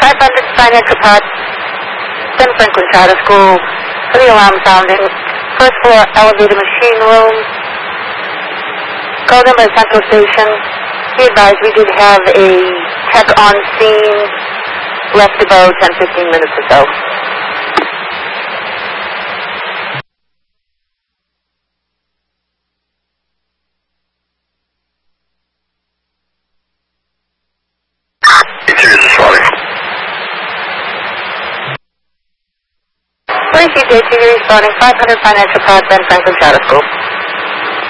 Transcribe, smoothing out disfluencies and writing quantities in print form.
500 Financial Pod, San Franklin Charter School. For the alarm sounding. First floor elevator machine room. Call number Central Station. Be advised we did have a tech on scene. Left about 10-15 minutes or so. JTV responding 500 Financial Pod, San Franklin Charter School.